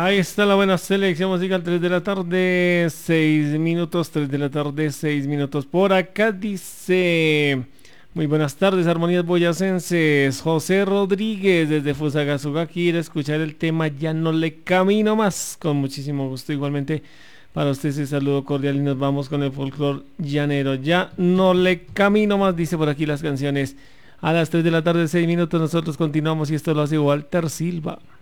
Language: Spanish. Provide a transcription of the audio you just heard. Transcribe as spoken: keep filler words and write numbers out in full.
Ahí está la buena selección musical, tres de la tarde, seis minutos, tres de la tarde, seis minutos. Por acá dice, muy buenas tardes, armonías boyacenses. José Rodríguez desde Fusagasugá quiere escuchar el tema Ya no le camino más. Con muchísimo gusto, igualmente para usted ese saludo cordial y nos vamos con el folclor llanero. Ya no le camino más, dice por aquí las canciones. A las tres de la tarde, seis minutos, nosotros continuamos y esto lo hace Walter Silva.